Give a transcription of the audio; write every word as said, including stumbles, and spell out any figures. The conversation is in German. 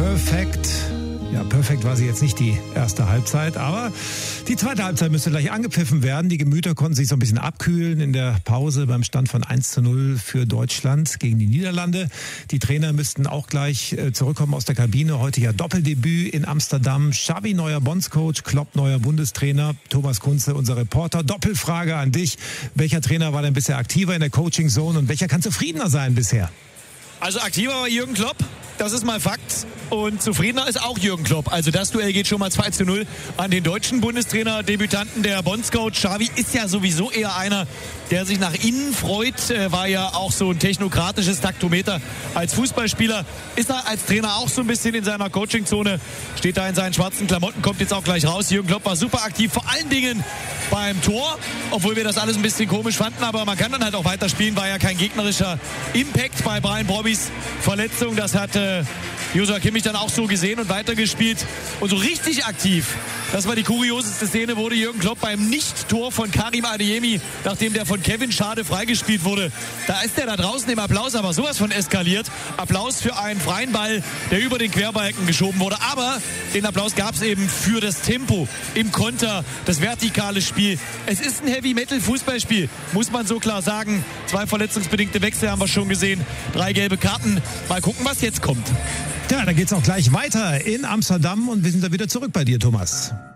Perfekt. Ja, perfekt war sie jetzt nicht die erste Halbzeit, aber die zweite Halbzeit müsste gleich angepfiffen werden. Die Gemüter konnten sich so ein bisschen abkühlen in der Pause beim Stand von eins zu null für Deutschland gegen die Niederlande. Die Trainer müssten auch gleich zurückkommen aus der Kabine. Heute ja Doppeldebüt in Amsterdam. Xavi, neuer Bondscoach, Klopp, neuer Bundestrainer. Thomas Kunze, unser Reporter. Doppelfrage an dich. Welcher Trainer war denn bisher aktiver in der Coaching-Zone und welcher kann zufriedener sein bisher? Also aktiver war Jürgen Klopp, das ist mal Fakt. Und zufriedener ist auch Jürgen Klopp. Also das Duell geht schon mal zwei zu null an den deutschen Bundestrainer, Debütanten. Der Bondscoach Xavi ist ja sowieso eher einer, der sich nach innen freut. Äh, war ja auch so ein technokratisches Taktometer als Fußballspieler. Ist er als Trainer auch so ein bisschen in seiner Coachingzone. Steht da in seinen schwarzen Klamotten, kommt jetzt auch gleich raus. Jürgen Klopp war super aktiv, vor allen Dingen beim Tor. Obwohl wir das alles ein bisschen komisch fanden. Aber man kann dann halt auch weiterspielen. War ja kein gegnerischer Impact bei Brian Brobbys Verletzung. Das hat äh, Joshua Kimmich dann auch so gesehen und weitergespielt. Und so richtig aktiv, das war die kurioseste Szene, wurde Jürgen Klopp beim Nicht-Tor von Karim Adeyemi, nachdem der von Kevin Schade freigespielt wurde. Da ist der da draußen im Applaus aber sowas von eskaliert. Applaus für einen freien Ball, der über den Querbalken geschoben wurde. Aber den Applaus gab es eben für das Tempo im Konter, das vertikale Spiel. Es ist ein Heavy-Metal-Fußballspiel, muss man so klar sagen. Zwei verletzungsbedingte Wechsel haben wir schon gesehen. Drei gelbe Karten. Mal gucken, was jetzt kommt. Ja, dann geht's auch gleich weiter in Amsterdam und wir sind da wieder zurück bei dir, Thomas.